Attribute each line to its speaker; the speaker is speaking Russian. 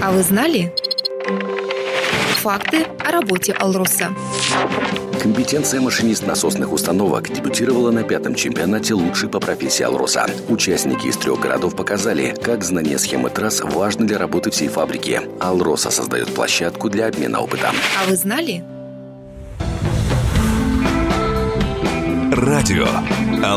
Speaker 1: А вы знали? Факты о работе «Алроса».
Speaker 2: Компетенция машинист насосных установок дебютировала на 5-м чемпионате «Лучший по профессии Алроса». Участники из 3 городов показали, как знание схемы трасс важно для работы всей фабрики. Алроса создает площадку для обмена опытом.
Speaker 1: А вы знали?
Speaker 3: Радио